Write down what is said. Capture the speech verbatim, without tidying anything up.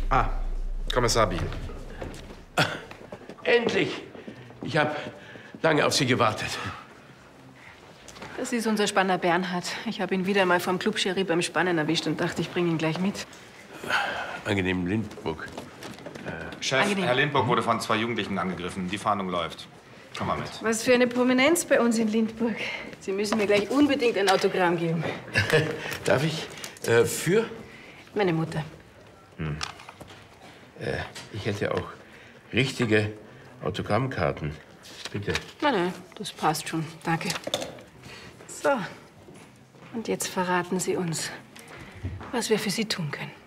Ah, Kommissar Biel. Endlich! Ich habe lange auf Sie gewartet. Das ist unser Spanner Bernhard. Ich habe ihn wieder mal vom Club-Sherry beim Spannen erwischt und dachte, ich bringe ihn gleich mit. Angenehm, Lindburg. Äh, Chef, Angenehm. Herr Lindburg wurde von zwei Jugendlichen angegriffen. Die Fahndung läuft. Komm mal mit. Was für eine Prominenz bei uns in Lindburg. Sie müssen mir gleich unbedingt ein Autogramm geben. Darf ich? Äh, für? Meine Mutter. Hm. Äh, ich hätte auch richtige Autogrammkarten. Bitte. Nein, nein, das passt schon. Danke. So. Und jetzt verraten Sie uns, was wir für Sie tun können.